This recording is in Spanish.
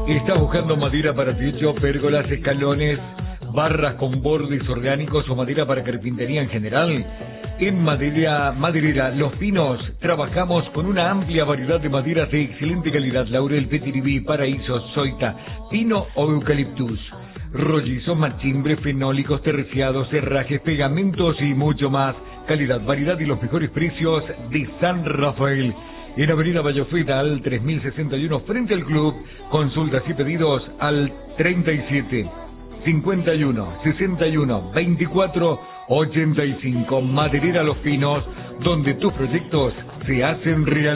¿Estás buscando madera para techo, pérgolas, escalones, barras con bordes orgánicos o madera para carpintería en general? En Maderera Los Pinos trabajamos con una amplia variedad de maderas de excelente calidad: laurel, petiribí, paraíso, zoita, pino o eucaliptus, rollizos, machimbres, fenólicos, terciados, herrajes, pegamentos y mucho más. Calidad, variedad y los mejores precios de San Rafael. En Avenida Vallofeta al 3061 frente al club. Consultas y pedidos al 37 51 61 24 85. Maderera Los Pinos, donde tus proyectos se hacen realidad.